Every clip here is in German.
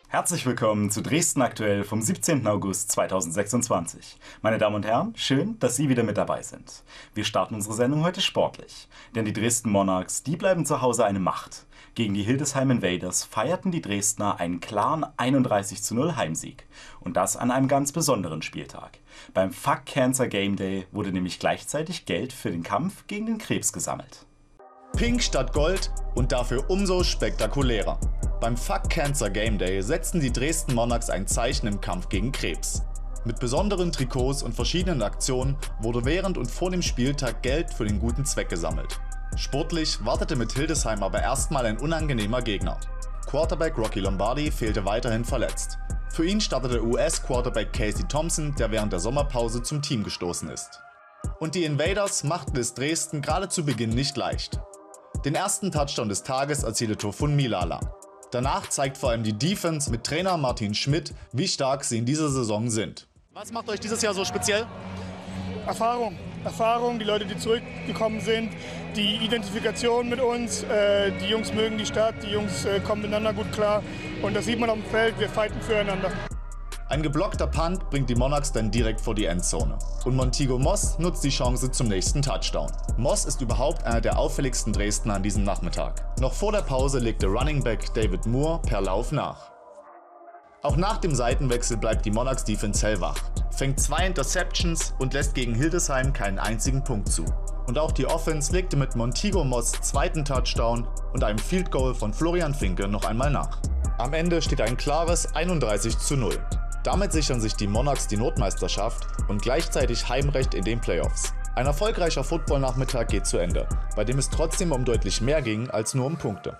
Herzlich willkommen zu Dresden aktuell vom 17. August 2026. Meine Damen und Herren, schön, dass Sie wieder mit dabei sind. Wir starten unsere Sendung heute sportlich, denn die Dresden Monarchs, die bleiben zu Hause eine Macht. Gegen die Hildesheim Invaders feierten die Dresdner einen klaren 31:0 Heimsieg. Und das an einem ganz besonderen Spieltag. Beim Fuck Cancer Game Day wurde nämlich gleichzeitig Geld für den Kampf gegen den Krebs gesammelt. Pink statt Gold und dafür umso spektakulärer. Beim Fuck Cancer Game Day setzten die Dresden Monarchs ein Zeichen im Kampf gegen Krebs. Mit besonderen Trikots und verschiedenen Aktionen wurde während und vor dem Spieltag Geld für den guten Zweck gesammelt. Sportlich wartete mit Hildesheim aber erstmal ein unangenehmer Gegner. Quarterback Rocky Lombardi fehlte weiterhin verletzt. Für ihn startete US-Quarterback Casey Thompson, der während der Sommerpause zum Team gestoßen ist. Und die Invaders machten es Dresden gerade zu Beginn nicht leicht. Den ersten Touchdown des Tages erzielte Tofun Milala. Danach zeigt vor allem die Defense mit Trainer Martin Schmidt, wie stark sie in dieser Saison sind. Was macht euch dieses Jahr so speziell? Erfahrung, die Leute, die zurückgekommen sind, die Identifikation mit uns, die Jungs mögen die Stadt, die Jungs kommen miteinander gut klar und das sieht man auf dem Feld, wir fighten füreinander. Ein geblockter Punt bringt die Monarchs dann direkt vor die Endzone. Und Montigo Moss nutzt die Chance zum nächsten Touchdown. Moss ist überhaupt einer der auffälligsten Dresdner an diesem Nachmittag. Noch vor der Pause legte Running Back David Moore per Lauf nach. Auch nach dem Seitenwechsel bleibt die Monarchs Defense hellwach, fängt 2 Interceptions und lässt gegen Hildesheim keinen einzigen Punkt zu. Und auch die Offense legte mit Montigo Moss zweiten Touchdown und einem Field Goal von Florian Finke noch einmal nach. Am Ende steht ein klares 31:0. Damit sichern sich die Monarchs die Nordmeisterschaft und gleichzeitig Heimrecht in den Playoffs. Ein erfolgreicher Football-Nachmittag geht zu Ende, bei dem es trotzdem um deutlich mehr ging als nur um Punkte.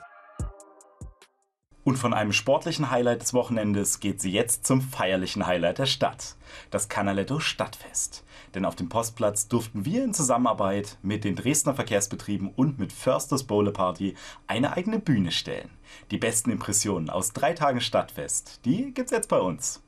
Und von einem sportlichen Highlight des Wochenendes geht sie jetzt zum feierlichen Highlight der Stadt, das Canaletto Stadtfest. Denn auf dem Postplatz durften wir in Zusammenarbeit mit den Dresdner Verkehrsbetrieben und mit Försters Bowle Party eine eigene Bühne stellen. Die besten Impressionen aus 3 Tagen Stadtfest, die gibt's jetzt bei uns.